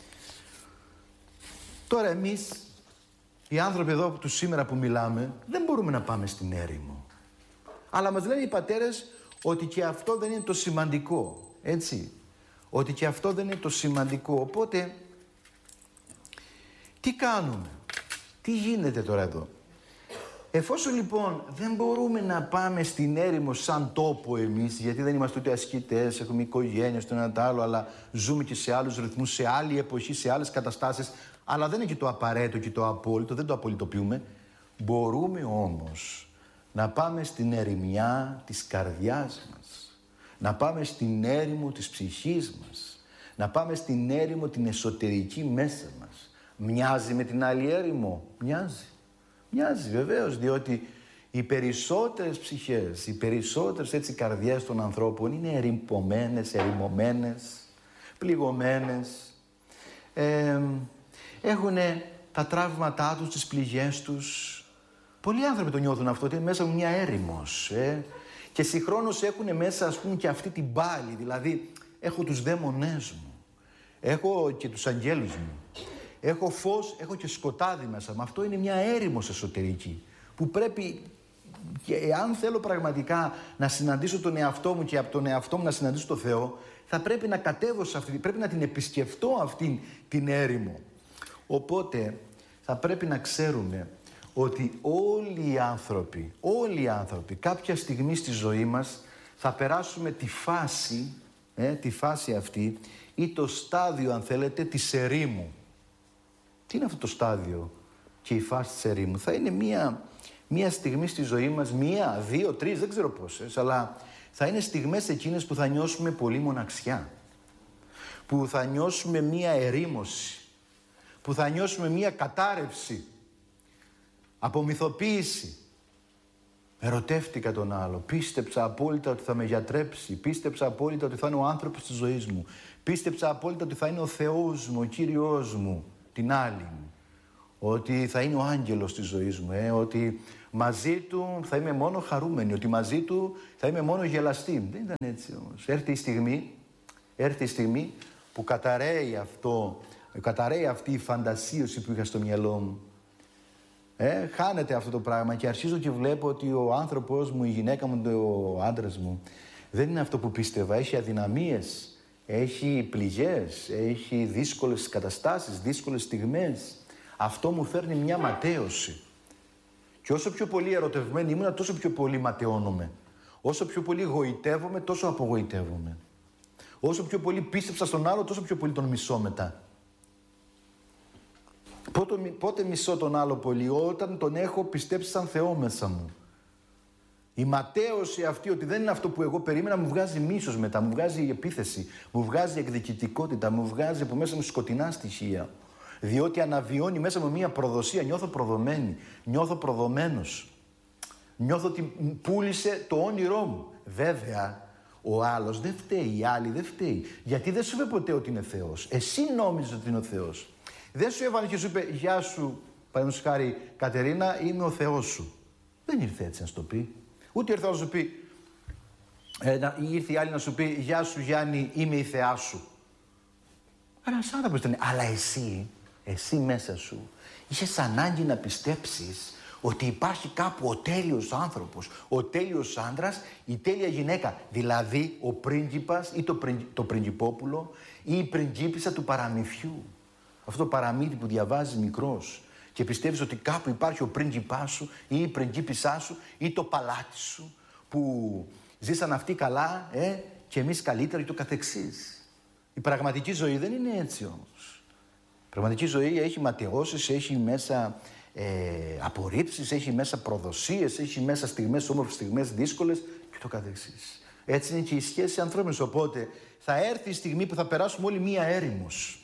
Τώρα εμείς, οι άνθρωποι εδώ του σήμερα που μιλάμε, δεν μπορούμε να πάμε στην έρημο. Αλλά μας λένε οι πατέρες ότι και αυτό δεν είναι το σημαντικό, έτσι. Ότι και αυτό δεν είναι το σημαντικό. Οπότε, τι κάνουμε, τι γίνεται τώρα εδώ. Εφόσον λοιπόν δεν μπορούμε να πάμε στην έρημο σαν τόπο εμείς, γιατί δεν είμαστε ούτε ασκητές, έχουμε οικογένεια στο ένα τ' άλλο, αλλά ζούμε και σε άλλους ρυθμούς, σε άλλη εποχή, σε άλλες καταστάσεις, αλλά δεν είναι και το απαραίτητο και το απόλυτο, δεν το απολυτοποιούμε. Μπορούμε όμως να πάμε στην ερημιά της καρδιάς μας, να πάμε στην έρημο της ψυχής μας, να πάμε στην έρημο την εσωτερική μέσα μας. Μοιάζει με την άλλη έρημο? Μοιάζει βεβαίως, διότι οι περισσότερες ψυχές, οι περισσότερες έτσι καρδιές των ανθρώπων είναι ερημωμένες, πληγωμένες. Έχουν τα τραύματά τους, τις πληγές τους. Πολλοί άνθρωποι το νιώθουν αυτό, ότι είναι μέσα μου μια έρημος. Και συγχρόνως έχουν μέσα, ας πούμε, και αυτή την πάλη. Δηλαδή, έχω τους δαίμονές μου. Έχω και τους αγγέλους μου. Έχω φως, έχω και σκοτάδι μέσα μου. Αυτό είναι μια έρημος εσωτερική. Που πρέπει, και αν θέλω πραγματικά να συναντήσω τον εαυτό μου και από τον εαυτό μου να συναντήσω τον Θεό, θα πρέπει να κατέβω σε αυτή, πρέπει να την επισκεφτώ αυτή την έρημο. Οπότε, θα πρέπει να ξέρουμε ότι όλοι οι άνθρωποι κάποια στιγμή στη ζωή μας θα περάσουμε τη φάση αυτή ή το στάδιο, αν θέλετε, της ερήμου. Τι είναι αυτό το στάδιο και η φάση της ερήμου? Θα είναι μία στιγμή στη ζωή μας, 1, 2, 3, δεν ξέρω πόσες, αλλά θα είναι στιγμές εκείνες που θα νιώσουμε πολύ μοναξιά, που θα νιώσουμε μία ερήμωση, που θα νιώσουμε μία κατάρρευση, απομυθοποίηση. Ερωτεύτηκα τον άλλο. Πίστεψα απόλυτα ότι θα με γιατρέψει. Πίστεψα απόλυτα ότι θα είναι ο άνθρωπος της ζωής μου. Πίστεψα απόλυτα ότι θα είναι ο Θεός μου, ο Κύριος μου, την άλλη μου. ότι θα είναι ο άγγελος της ζωής μου, ότι μαζί του θα είμαι μόνο χαρούμενη, ότι μαζί του θα είμαι μόνο γελαστή. Δεν ήταν έτσι όμως. Έρθει η στιγμή που καταραίει αυτή η φαντασίωση που είχα στο μυαλό μου. Χάνεται αυτό το πράγμα και αρχίζω και βλέπω ότι ο άνθρωπος μου, η γυναίκα μου, ο άντρας μου δεν είναι αυτό που πίστευα. Έχει αδυναμίες, έχει πληγές, έχει δύσκολες καταστάσεις, δύσκολες στιγμές. Αυτό μου φέρνει μια ματαίωση. Και όσο πιο πολύ ερωτευμένη ήμουν, τόσο πιο πολύ ματαιώνομαι. Όσο πιο πολύ γοητεύομαι, τόσο απογοητεύομαι. Όσο πιο πολύ πίστεψα στον άλλο, τόσο πιο πολύ τον μισώ μετά. Πότε μισώ τον άλλο πολύ? Όταν τον έχω πιστέψει σαν Θεό μέσα μου. Η ματαίωση αυτή ότι δεν είναι αυτό που εγώ περίμενα μου βγάζει μίσος μετά, μου βγάζει επίθεση, μου βγάζει εκδικητικότητα, μου βγάζει από μέσα μου σκοτεινά στοιχεία. Διότι αναβιώνει μέσα μου μία προδοσία, νιώθω προδομένη, νιώθω προδομένος. Νιώθω ότι πούλησε το όνειρό μου. Βέβαια, ο άλλος δεν φταίει, η άλλη δεν φταίει. Γιατί δεν σου είπε ποτέ ότι είναι Θεός. Εσύ νόμιζες ότι είναι ο Θεός. Δεν σου έβαλε και σου είπε, γεια σου, παραδείγματος χάρη, Κατερίνα, είμαι ο Θεός σου. Δεν ήρθε έτσι να σου το πει. Ούτε ήρθε να σου πει, ήρθε η άλλη να σου πει, γεια σου Γιάννη, είμαι η θεά σου. Αλλά ένας άνθρωπος ήταν. Αλλά εσύ μέσα σου, είχες ανάγκη να πιστέψεις ότι υπάρχει κάπου ο τέλειος άνθρωπος, ο τέλειος άντρας, η τέλεια γυναίκα. Δηλαδή ο πρίγκιπας ή το πριγκιπόπουλο ή η πριγκίπισσα του παραμυθιού. Αυτό το παραμύθι που διαβάζεις μικρός και πιστεύεις ότι κάπου υπάρχει ο πρίγκιπάς σου ή η πριγκίπισσά σου ή το παλάτι σου που ζήσαν αυτοί καλά και εμείς καλύτερα και το καθεξής. Η πραγματική ζωή δεν είναι έτσι όμως. Η πραγματική ζωή έχει ματαιώσεις, έχει μέσα απορρίψεις, έχει μέσα προδοσίες, έχει μέσα στιγμές όμορφες, στιγμές δύσκολες και το καθεξής. Έτσι είναι και η σχέση ανθρώπινης. Οπότε θα έρθει η στιγμή που θα περάσουμε όλοι μία έρημος.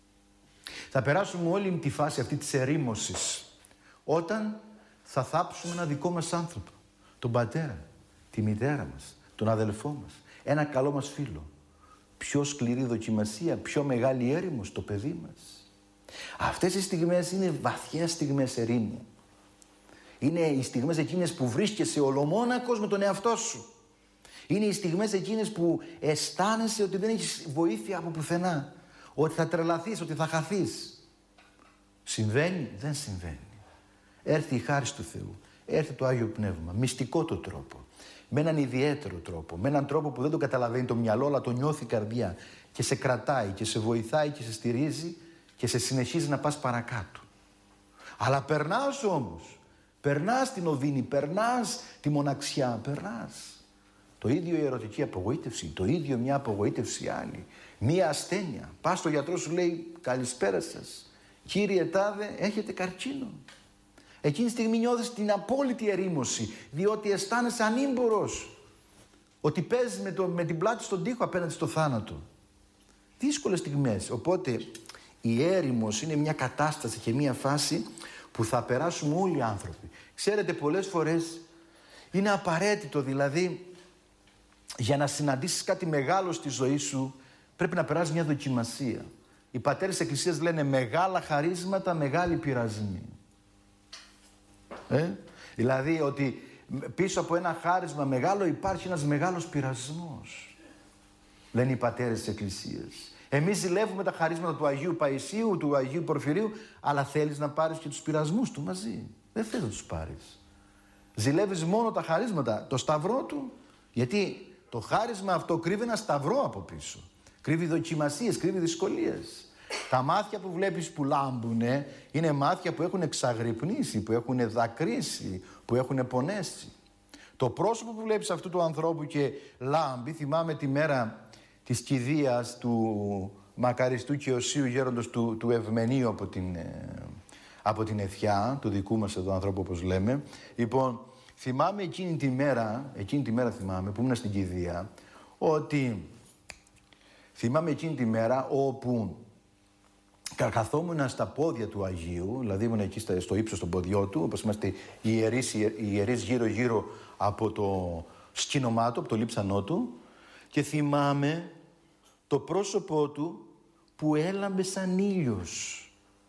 Θα περάσουμε όλη τη φάση αυτή της ερήμωσης. Όταν θα θάψουμε ένα δικό μας άνθρωπο. Τον πατέρα, τη μητέρα μας, τον αδελφό μας, ένα καλό μας φίλο. Πιο σκληρή δοκιμασία, πιο μεγάλη έρημος, το παιδί μας. Αυτές οι στιγμές είναι βαθιές στιγμές ερήμου. Είναι οι στιγμές εκείνες που βρίσκεσαι ολομόνακος με τον εαυτό σου. Είναι οι στιγμές εκείνες που αισθάνεσαι ότι δεν έχεις βοήθεια από πουθενά. Ότι θα τρελαθείς, ότι θα χαθείς. Συμβαίνει, δεν συμβαίνει. Έρθει η χάρις του Θεού. Έρθει το Άγιο Πνεύμα. Μυστικό το τρόπο. Με έναν ιδιαίτερο τρόπο. Με έναν τρόπο που δεν το καταλαβαίνει το μυαλό, αλλά το νιώθει η καρδιά. Και σε κρατάει και σε βοηθάει και σε στηρίζει και σε συνεχίζει να πας παρακάτω. Αλλά περνάς όμως. Περνάς την οδύνη, περνάς τη μοναξιά, περνάς. Το ίδιο η ερωτική απογοήτευση, το ίδιο μια απογοήτευση άλλη. Μία ασθένεια. Πας στο γιατρό, σου λέει καλησπέρα σας. Κύριε τάδε, έχετε καρκίνο. Εκείνη τη στιγμή νιώθεις την απόλυτη ερήμωση, διότι αισθάνεσαι ανήμπορος. Ότι παίζεις με την πλάτη στον τοίχο απέναντι στο θάνατο. Δύσκολες στιγμές. Οπότε η έρημος είναι μια κατάσταση και μια φάση που θα περάσουμε όλοι οι άνθρωποι. Ξέρετε, πολλές φορές είναι απαραίτητο, δηλαδή, για να συναντήσεις κάτι μεγάλο στη ζωή σου, πρέπει να περάσεις μια δοκιμασία. Οι πατέρες της Εκκλησίας λένε μεγάλα χαρίσματα, μεγάλοι πειρασμοί. Δηλαδή ότι πίσω από ένα χάρισμα μεγάλο υπάρχει ένας μεγάλος πειρασμός. Λένε οι πατέρες της Εκκλησίας. Εμείς ζηλεύουμε τα χαρίσματα του Αγίου Παϊσίου, του Αγίου Πορφυρίου, αλλά θέλεις να πάρεις και τους πειρασμούς του μαζί. Δεν θες να τους πάρεις. Ζηλεύεις μόνο τα χαρίσματα, το σταυρό του, γιατί το χάρισμα αυτό κρύβει ένα σταυρό από πίσω. Κρύβει δοκιμασίες, κρύβει δυσκολίες. Τα μάτια που βλέπεις που λάμπουνε είναι μάτια που έχουν εξαγρυπνήσει, που έχουν δακρύσει, που έχουν πονέσει. Το πρόσωπο που βλέπεις αυτού του ανθρώπου και λάμπει, θυμάμαι τη μέρα της κηδείας του μακαριστού και οσίου γέροντος του Ευμενίου από την Αιθιά, του δικού μας εδώ ανθρώπου όπως λέμε. Λοιπόν, θυμάμαι εκείνη τη μέρα θυμάμαι που ήμουν στην κηδεία, ότι θυμάμαι εκείνη τη μέρα όπου καθόμουν στα πόδια του Αγίου, δηλαδή ήμουν εκεί στο ύψος των ποδιών του, όπως είμαστε οι ιερείς γύρω-γύρω από το σκήνωμά του, από το λείψανό του, και θυμάμαι το πρόσωπό του που έλαμπε σαν ήλιος.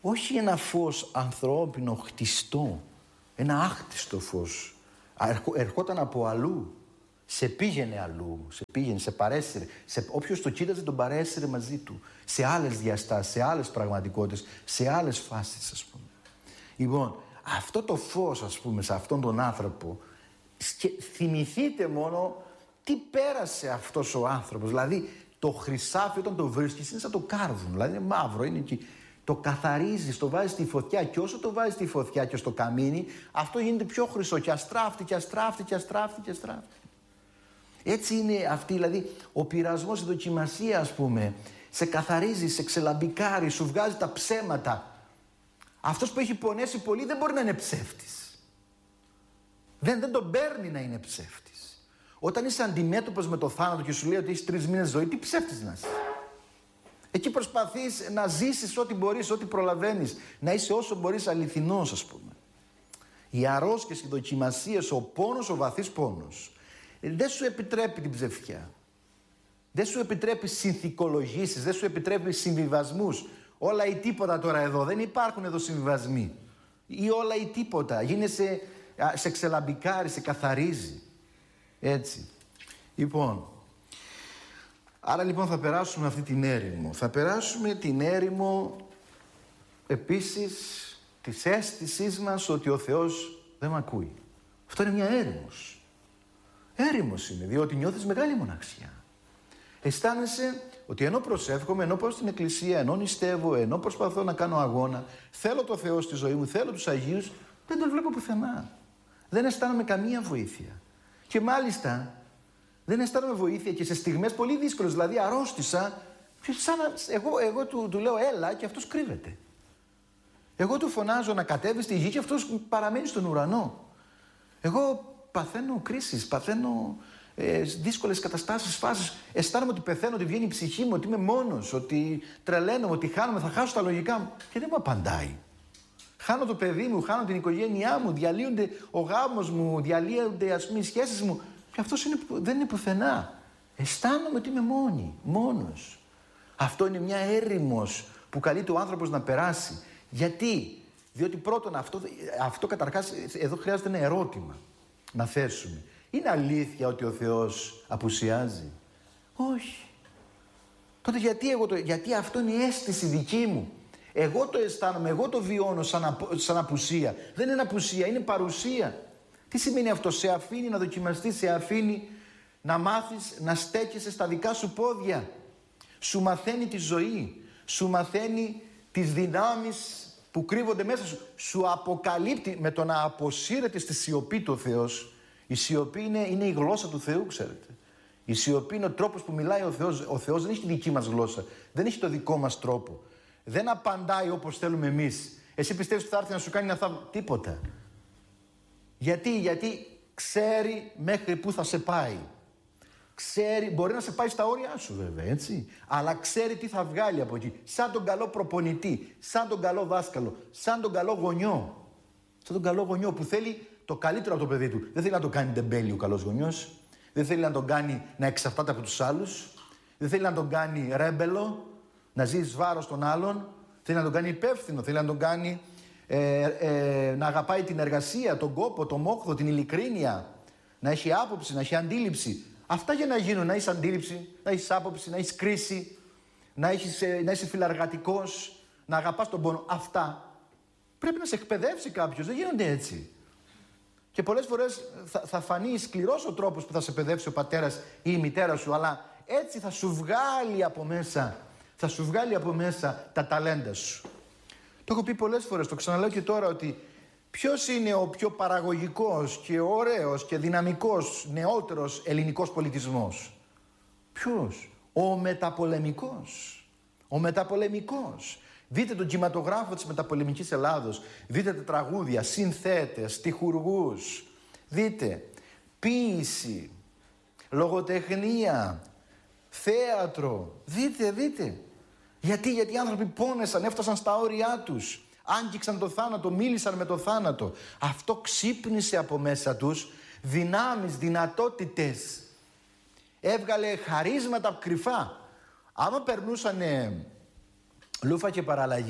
όχι ένα φως ανθρώπινο χτιστό, ένα άχτιστο φως. Ερχόταν από αλλού, σε πήγαινε αλλού, σε παρέσυρε. Όποιος το κοίταζε τον παρέσυρε μαζί του, σε άλλες διαστάσεις, σε άλλες πραγματικότητες, σε άλλες φάσεις, ας πούμε. Λοιπόν, αυτό το φως, ας πούμε, σε αυτόν τον άνθρωπο, θυμηθείτε μόνο τι πέρασε αυτός ο άνθρωπος. Δηλαδή, το χρυσάφι όταν το βρίσκεις είναι σαν το κάρβουνο, δηλαδή είναι μαύρο, είναι εκεί. Το καθαρίζεις, το βάζεις στη φωτιά και όσο το βάζεις στη φωτιά και στο καμίνι, αυτό γίνεται πιο χρυσό και αστράφτει και αστράφτει και αστράφτει και αστράφτει. Έτσι είναι αυτή, δηλαδή, ο πειρασμός, η δοκιμασία, ας πούμε, σε καθαρίζει, σε ξελαμπικάρει, σου βγάζει τα ψέματα. Αυτός που έχει πονέσει πολύ δεν μπορεί να είναι ψεύτης. Δεν τον παίρνει να είναι ψεύτης. Όταν είσαι αντιμέτωπος με το θάνατο και σου λέει ότι έχεις 3 μήνες ζωή, τι ψεύτης να είσαι. Εκεί προσπαθείς να ζήσεις ό,τι μπορείς, ό,τι προλαβαίνεις. Να είσαι όσο μπορείς αληθινός, ας πούμε. Οι αρρώσκες, οι δοκιμασίες, ο πόνος, ο βαθύς πόνος, δεν σου επιτρέπει την ψευδιά. Δεν σου επιτρέπει συνθηκολογήσεις, δεν σου επιτρέπει συμβιβασμούς. Όλα ή τίποτα τώρα εδώ. Δεν υπάρχουν εδώ συμβιβασμοί. Ή όλα ή τίποτα. Γίνεσαι, σε ξελαμπικάρει, σε καθαρίζει. Έτσι. Λοιπόν. Άρα λοιπόν θα περάσουμε αυτή την έρημο. Θα περάσουμε την έρημο επίσης της αίσθησής μας ότι ο Θεός δεν με ακούει. Αυτό είναι μια έρημος. Έρημος είναι, διότι νιώθεις μεγάλη μοναξιά. Αισθάνεσαι ότι ενώ προσεύχομαι, ενώ πάω στην εκκλησία, ενώ νηστεύω, ενώ προσπαθώ να κάνω αγώνα, θέλω το Θεό στη ζωή μου, θέλω τους Αγίους, δεν τον βλέπω πουθενά. Δεν αισθάνομαι καμία βοήθεια. Και μάλιστα δεν αισθάνομαι βοήθεια και σε στιγμές πολύ δύσκολες, δηλαδή αρρώστησα, σαν να, εγώ του λέω έλα και αυτός κρύβεται. Εγώ του φωνάζω να κατέβει στη γη και αυτός παραμένει στον ουρανό. Εγώ παθαίνω κρίσεις, παθαίνω δύσκολες καταστάσεις, φάσεις. Αισθάνομαι ότι πεθαίνω, ότι βγαίνει η ψυχή μου, ότι είμαι μόνος, ότι τρελαίνομαι, ότι χάνομαι, θα χάσω τα λογικά μου. Και δεν μου απαντάει. Χάνω το παιδί μου, χάνω την οικογένειά μου, διαλύονται ο γάμος μου, διαλύονται ας πούμε οι σχέσεις μου. Και αυτός δεν είναι πουθενά. Αισθάνομαι ότι είμαι μόνος. Αυτό είναι μια έρημος που καλείται ο άνθρωπος να περάσει. Γιατί? Διότι πρώτον αυτό καταρχάς, εδώ χρειάζεται ένα ερώτημα να θέσουμε. Είναι αλήθεια ότι ο Θεός απουσιάζει? Όχι. Τότε γιατί αυτό είναι η αίσθηση δική μου. Εγώ το αισθάνομαι, εγώ το βιώνω σαν απουσία. Δεν είναι απουσία, είναι παρουσία. Τι σημαίνει αυτό? Σε αφήνει να δοκιμαστείς, σε αφήνει να μάθεις να στέκεσαι στα δικά σου πόδια. Σου μαθαίνει τη ζωή, σου μαθαίνει τις δυνάμεις που κρύβονται μέσα σου. Σου αποκαλύπτει με το να αποσύρεται στη σιωπή του ο Θεός. Η σιωπή είναι η γλώσσα του Θεού, ξέρετε. Η σιωπή είναι ο τρόπος που μιλάει ο Θεός. Ο Θεός δεν έχει τη δική μας γλώσσα, δεν έχει το δικό μας τρόπο. Δεν απαντάει όπως θέλουμε εμείς. Εσύ πιστεύεις ότι θα έρθει να σου κάνει να τίποτα. Γιατί ξέρει μέχρι πού θα σε πάει. Ξέρει, μπορεί να σε πάει στα όρια σου βέβαια, έτσι. Αλλά ξέρει τι θα βγάλει από εκεί. Σαν τον καλό προπονητή, σαν τον καλό δάσκαλο, σαν τον καλό γονιό. Σαν τον καλό γονιό που θέλει το καλύτερο από το παιδί του. Δεν θέλει να το κάνει τεμπέλη ο καλός γονιός. Δεν θέλει να τον κάνει να εξαρτάται από τους άλλους. Δεν θέλει να τον κάνει ρέμπελο, να ζει εις βάρος των άλλων. Θέλει να τον κάνει υπεύθυνο, θέλει να τον κάνει να αγαπάει την εργασία, τον κόπο, τον μόχθο, την ειλικρίνεια. Να έχει άποψη, να έχει αντίληψη. Αυτά για να γίνουν, να έχεις αντίληψη, να έχεις άποψη, να έχεις κρίση, να είσαι φιλαργατικός, να αγαπάς τον πόνο. Αυτά πρέπει να σε εκπαιδεύσει κάποιος, δεν γίνονται έτσι. Και πολλές φορές θα φανεί σκληρός ο τρόπος που θα σε εκπαιδεύσει ο πατέρας ή η μητέρα σου, αλλά έτσι θα σου βγάλει από μέσα, τα ταλέντα σου. Το έχω πει πολλές φορές, το ξαναλέω και τώρα, ότι ποιος είναι ο πιο παραγωγικός και ωραίος και δυναμικός νεότερος ελληνικός πολιτισμός? Ποιος? Ο μεταπολεμικός. Ο μεταπολεμικός. Δείτε τον κινηματογράφο της μεταπολεμικής Ελλάδος. Δείτε τα τραγούδια, συνθέτες, στιχουργούς. Δείτε ποίηση, λογοτεχνία, θέατρο. Δείτε. Γιατί οι άνθρωποι πόνεσαν, έφτασαν στα όρια τους. Άγγιξαν το θάνατο, μίλησαν με το θάνατο. Αυτό ξύπνησε από μέσα τους δυνάμεις, δυνατότητες. Έβγαλε χαρίσματα κρυφά. Άμα περνούσανε λούφα και παραλλαγή,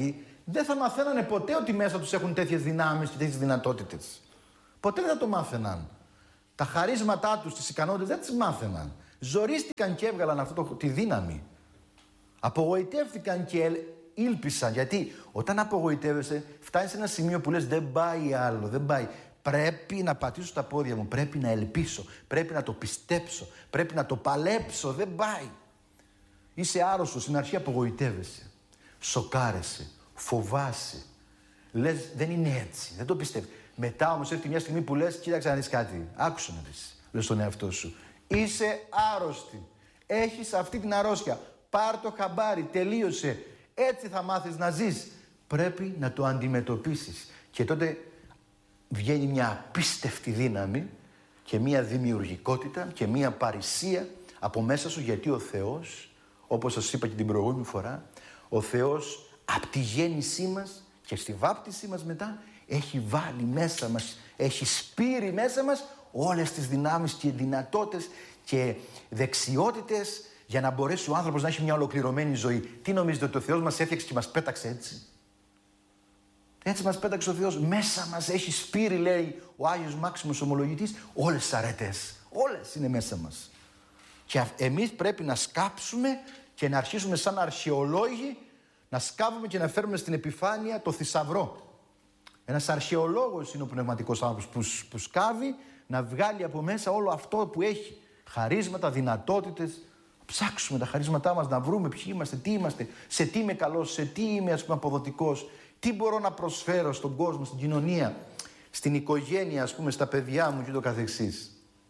δεν θα μαθαίνανε ποτέ ότι μέσα τους έχουν τέτοιες δυνάμεις και τέτοιες δυνατότητες. Ποτέ δεν θα το μάθαιναν. Τα χαρίσματά τους, τις ικανότητες δεν τις μάθαιναν. Ζορίστηκαν και έβγαλαν τη δύναμη. Απογοητεύτηκαν και ήλπισαν. Γιατί όταν απογοητεύεσαι, φτάνεις σε ένα σημείο που λες δεν πάει άλλο, δεν πάει. Πρέπει να πατήσω στα πόδια μου, πρέπει να ελπίσω, πρέπει να το πιστέψω, πρέπει να το παλέψω, δεν πάει. Είσαι άρρωστος, στην αρχή απογοητεύεσαι, σοκάρεσαι, φοβάσαι. Λες δεν είναι έτσι, δεν το πιστεύεις. Μετά όμως έρχεται μια στιγμή που λες κοίταξε να δεις κάτι, άκουσε να δεις, λες στον εαυτό σου. Είσαι άρρωστη, έχεις αυτή την αρρώστια, πάρ' το χαμπάρι, τελείωσε. Έτσι θα μάθεις να ζεις. Πρέπει να το αντιμετωπίσεις. Και τότε βγαίνει μια απίστευτη δύναμη και μια δημιουργικότητα και μια παρησία από μέσα σου, γιατί ο Θεός, όπως σας είπα και την προηγούμενη φορά, ο Θεός από τη γέννησή μας και στη βάπτισή μας μετά έχει βάλει μέσα μας, έχει σπείρει μέσα μας όλες τις δυνάμεις και δυνατότητες και δεξιότητες για να μπορέσει ο άνθρωπος να έχει μια ολοκληρωμένη ζωή. Τι νομίζετε ότι ο Θεός μας έφτιαξε και μας πέταξε έτσι? Έτσι μας πέταξε ο Θεός. Μέσα μας έχει σπείρει, λέει ο Άγιος Μάξιμος Ομολογητής, όλες τις αρετές. Όλες είναι μέσα μας. Και εμείς πρέπει να σκάψουμε και να αρχίσουμε σαν αρχαιολόγοι να σκάβουμε και να φέρουμε στην επιφάνεια το θησαυρό. Ένας αρχαιολόγος είναι ο πνευματικός άνθρωπος που σκάβει να βγάλει από μέσα όλο αυτό που έχει. Χαρίσματα, δυνατότητες. Ψάξουμε τα χαρίσματά μας, να βρούμε ποιοι είμαστε, σε τι είμαι καλός, σε τι είμαι αποδοτικός, τι μπορώ να προσφέρω στον κόσμο, στην κοινωνία, στην οικογένεια, στα παιδιά μου και το καθεξής.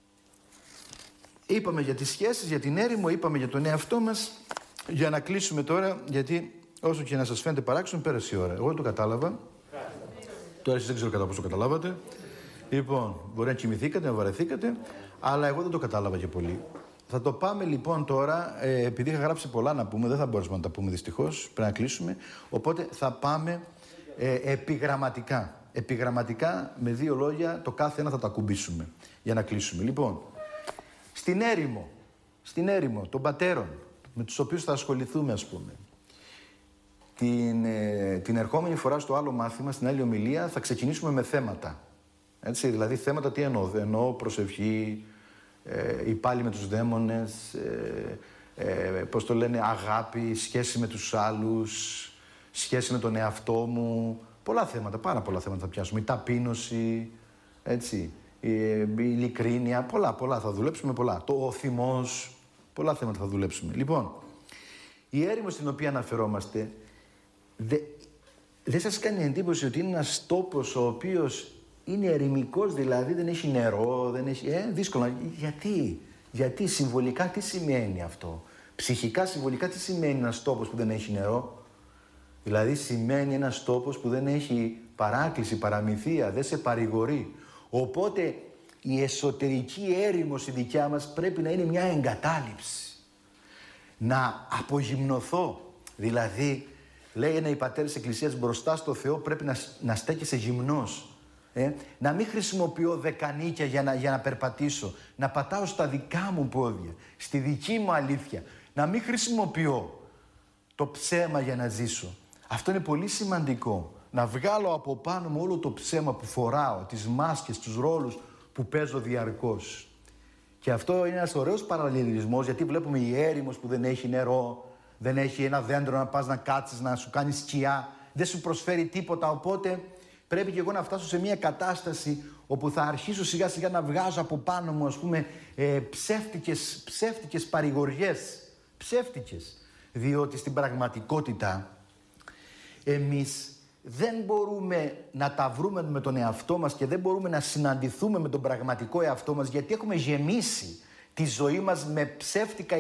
Είπαμε για τις σχέσεις, για την έρημο, είπαμε για τον εαυτό μας. Για να κλείσουμε τώρα, γιατί όσο και να σας φαίνεται παράξενο, πέρασε η ώρα. Εγώ δεν το κατάλαβα. Τώρα εσείς δεν ξέρω κατά πόσο το καταλάβατε. Λοιπόν, μπορεί να κοιμηθήκατε, να βαρεθήκατε, αλλά εγώ δεν το κατάλαβα και πολύ. Θα το πάμε λοιπόν τώρα, επειδή είχα γράψει πολλά να πούμε, δεν θα μπορέσουμε να τα πούμε δυστυχώς, πρέπει να κλείσουμε. Οπότε θα πάμε επιγραμματικά. Επιγραμματικά, με δύο λόγια, το κάθε ένα θα τα ακουμπήσουμε για να κλείσουμε. Λοιπόν, στην έρημο των πατέρων, με τους οποίους θα ασχοληθούμε, την ερχόμενη φορά στο άλλο μάθημα, στην άλλη ομιλία, θα ξεκινήσουμε με θέματα. Έτσι, δηλαδή θέματα τι εννοώ? Εννοώ προσευχή, οι πάλι με τους δαίμονες, πώς το λένε, αγάπη, σχέση με τους άλλους, σχέση με τον εαυτό μου. Πολλά θέματα, πάρα πολλά θέματα θα πιάσουμε. Η ταπείνωση, έτσι, η ειλικρίνεια, πολλά θα δουλέψουμε, πολλά. Ο θυμός, πολλά θέματα θα δουλέψουμε. Λοιπόν, η έρημος στην οποία αναφερόμαστε, δεν σας κάνει εντύπωση ότι είναι ένας τόπος ο οποίος είναι ερημικός, δηλαδή δεν έχει νερό, δεν έχει... δύσκολο. Γιατί συμβολικά τι σημαίνει αυτό? Ψυχικά, συμβολικά τι σημαίνει ένας τόπος που δεν έχει νερό? Δηλαδή σημαίνει ένας τόπος που δεν έχει παράκληση, παραμυθία, δεν σε παρηγορεί. Οπότε η εσωτερική έρημος η δικιά μας πρέπει να είναι μια εγκατάλειψη. Να απογυμνωθώ. Δηλαδή, λέγανε οι πατέρες της Εκκλησίας, μπροστά στο Θεό πρέπει να στέκεσαι γυμνός. Να μην χρησιμοποιώ δεκανίκια για να περπατήσω. Να πατάω στα δικά μου πόδια, στη δική μου αλήθεια. Να μην χρησιμοποιώ το ψέμα για να ζήσω. Αυτό είναι πολύ σημαντικό. Να βγάλω από πάνω μου όλο το ψέμα που φοράω, τις μάσκες, τους ρόλους που παίζω διαρκώς. Και αυτό είναι ένας ωραίος παραλληλισμός, γιατί βλέπουμε η έρημος που δεν έχει νερό, δεν έχει ένα δέντρο να πας να κάτσεις, να σου κάνει σκιά, δεν σου προσφέρει τίποτα, οπότε πρέπει και εγώ να φτάσω σε μια κατάσταση όπου θα αρχίσω σιγά σιγά να βγάζω από πάνω μου, ψεύτικες παρηγοριές, ψεύτικες. Διότι στην πραγματικότητα εμείς δεν μπορούμε να τα βρούμε με τον εαυτό μας και δεν μπορούμε να συναντηθούμε με τον πραγματικό εαυτό μας, γιατί έχουμε γεμίσει τη ζωή μας με ψεύτικα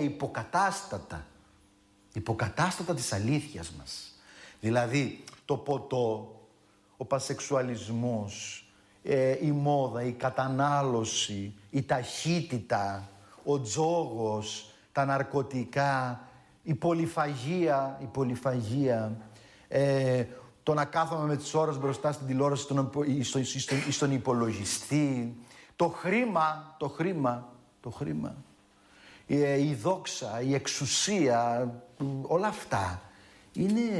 υποκατάστατα της αλήθειας μας. Δηλαδή το ποτό, ο πασεξουαλισμός, η μόδα, η κατανάλωση, η ταχύτητα, ο τζόγος, τα ναρκωτικά, η πολυφαγία, το να κάθομαι με τις ώρες μπροστά στην τηλεόραση στον υπολογιστή, το χρήμα, η δόξα, η εξουσία, όλα αυτά είναι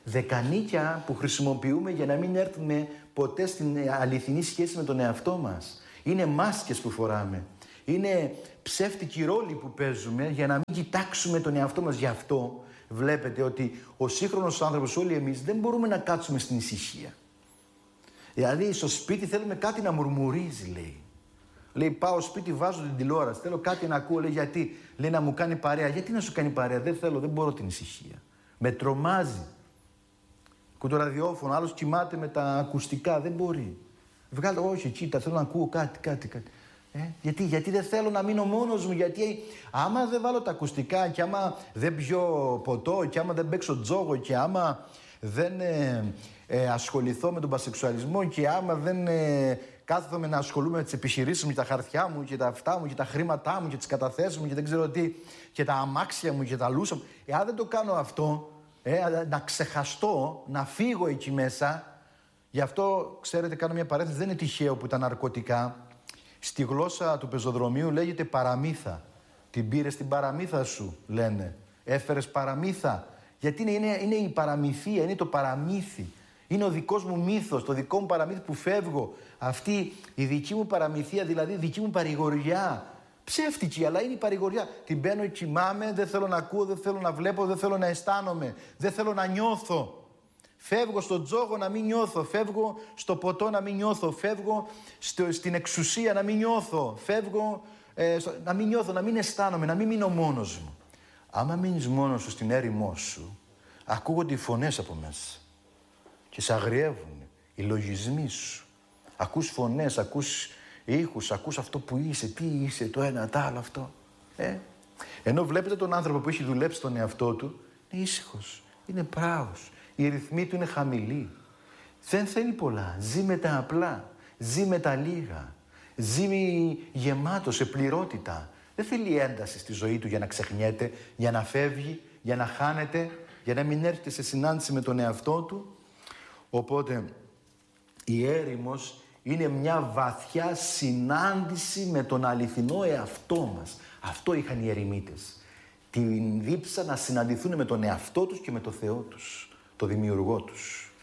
δεκανίκια που χρησιμοποιούμε για να μην έρθουμε ποτέ στην αληθινή σχέση με τον εαυτό μας. Είναι μάσκες που φοράμε. Είναι ψεύτικοι ρόλοι που παίζουμε για να μην κοιτάξουμε τον εαυτό μας. Γι' αυτό βλέπετε ότι ο σύγχρονος άνθρωπος, όλοι εμείς, δεν μπορούμε να κάτσουμε στην ησυχία. Δηλαδή στο σπίτι θέλουμε κάτι να μουρμουρίζει, λέει. Λέει, πάω σπίτι, βάζω την τηλεόραση. Θέλω κάτι να ακούω. Λέει, γιατί? Λέει, να μου κάνει παρέα. Γιατί να σου κάνει παρέα? Δεν θέλω, δεν μπορώ την ησυχία. Με τρομάζει. Ακούω το ραδιόφωνο, άλλος κοιμάται με τα ακουστικά. Δεν μπορεί. Βγάλω, όχι, κοίτα, θέλω να ακούω κάτι. Γιατί δεν θέλω να μείνω μόνος μου. Γιατί άμα δεν βάλω τα ακουστικά και άμα δεν πιω ποτό και άμα δεν παίξω τζόγο και άμα δεν ασχοληθώ με τον πασεξουαλισμό και άμα δεν κάθομαι να ασχολούμαι με τις επιχειρήσεις μου και τα χαρτιά μου και τα αυτά μου και τα χρήματά μου και τις καταθέσεις μου και δεν ξέρω τι και τα αμάξια μου και τα λούσα μου. Αν δεν το κάνω αυτό, να ξεχαστώ, να φύγω εκεί μέσα. Γι' αυτό, ξέρετε, κάνω μια παρένθεση, δεν είναι τυχαίο που τα ναρκωτικά στη γλώσσα του πεζοδρομίου λέγεται παραμύθα. Την πήρες στην παραμύθα σου, λένε. Έφερες παραμύθα. Γιατί είναι η παραμυθία, είναι το παραμύθι. Είναι ο δικός μου μύθος, το δικό μου παραμύθι που φεύγω. Αυτή η δική μου παραμυθία, δηλαδή η δική μου παρηγοριά. Ψεύτικη, αλλά είναι η παρηγοριά. Την μπαίνω, κοιμάμαι, δεν θέλω να ακούω, δεν θέλω να βλέπω, δεν θέλω να αισθάνομαι, δεν θέλω να νιώθω. Φεύγω στον τζόγο να μην νιώθω, φεύγω στο ποτό να μην νιώθω, φεύγω στην εξουσία να μην νιώθω, φεύγω να μην νιώθω, να μην αισθάνομαι, να μην μείνω μόνος μου. Άμα μείνεις μόνος σου στην έρημό σου, ακούγονται οι φωνές από μέσα και σε αγριεύουν οι λογισμοί σου. Ακούς φωνές, ακούς ήχους, ακούς αυτό που είσαι, τι είσαι, το ένα, το άλλο αυτό. Ενώ βλέπετε τον άνθρωπο που έχει δουλέψει τον εαυτό του, είναι ήσυχος, είναι πράος, οι ρυθμοί του είναι χαμηλοί. Δεν θέλει πολλά, ζει με τα απλά, ζει με τα λίγα, ζει γεμάτο σε πληρότητα. Δεν θέλει ένταση στη ζωή του για να ξεχνιέται, για να φεύγει, για να χάνεται, για να μην έρχεται σε συνάντηση με τον εαυτό του. Οπότε η έρημος είναι μια βαθιά συνάντηση με τον αληθινό εαυτό μας. Αυτό είχαν οι ερημίτες. Την δίψα να συναντηθούν με τον εαυτό τους και με τον Θεό τους, το δημιουργό τους.